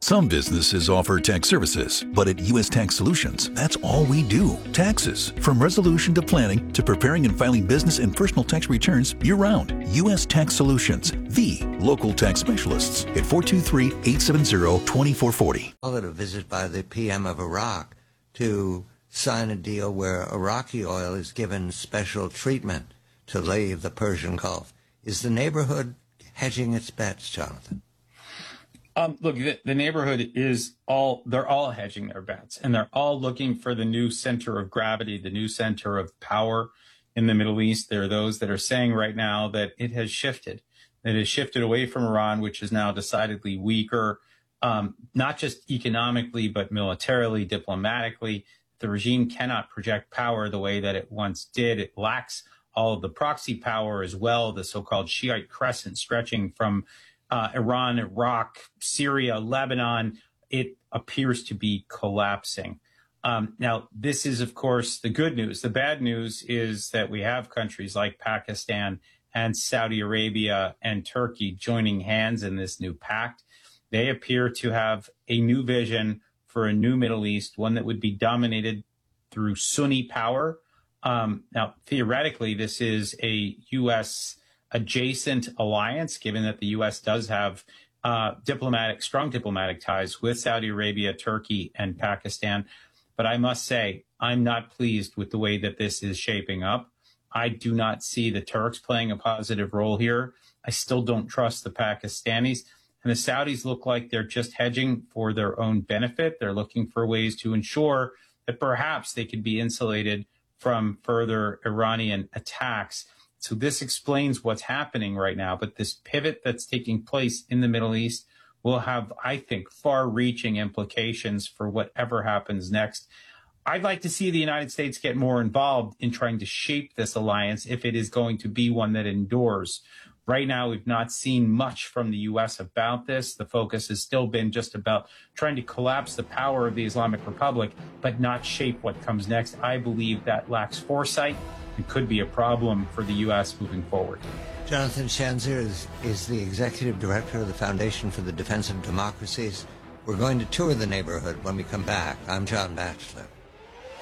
Some businesses offer tax services, but at U.S. Tax Solutions, that's all we do. Taxes. From resolution to planning to preparing and filing business and personal tax returns year-round. U.S. Tax Solutions, the local tax specialists at 423-870-2440. Call it a visit by the PM of Iraq to sign a deal where Iraqi oil is given special treatment to leave the Persian Gulf. Is the neighborhood hedging its bets, Jonathan? Look, the neighborhood is they're all hedging their bets, and they're all looking for the new center of gravity, the new center of power in the Middle East. There are those that are saying right now that it has shifted away from Iran, which is now decidedly weaker, not just economically, but militarily, diplomatically. The regime cannot project power the way that it once did. It lacks all of the proxy power as well, the so-called Shiite crescent stretching from Iran, Iraq, Syria, Lebanon. It appears to be collapsing. Now, this is, of course, the good news. The bad news is that we have countries like Pakistan and Saudi Arabia and Turkey joining hands in this new pact. They appear to have a new vision for a new Middle East, one that would be dominated through Sunni power. Now, theoretically, this is a U.S. adjacent alliance, given that the U.S. does have strong diplomatic ties with Saudi Arabia, Turkey, and Pakistan. But I must say, I'm not pleased with the way that this is shaping up. I do not see the Turks playing a positive role here. I still don't trust the Pakistanis. And the Saudis look like they're just hedging for their own benefit. They're looking for ways to ensure that perhaps they could be insulated from further Iranian attacks. So this explains what's happening right now. But this pivot that's taking place in the Middle East will have, I think, far-reaching implications for whatever happens next. I'd like to see the United States get more involved in trying to shape this alliance if it is going to be one that endures. Right now, we've not seen much from the U.S. about this. The focus has still been just about trying to collapse the power of the Islamic Republic, but not shape what comes next. I believe that lacks foresight and could be a problem for the U.S. moving forward. Jonathan Schanzer is the executive director of the Foundation for the Defense of Democracies. We're going to tour the neighborhood when we come back. I'm John Batchelor.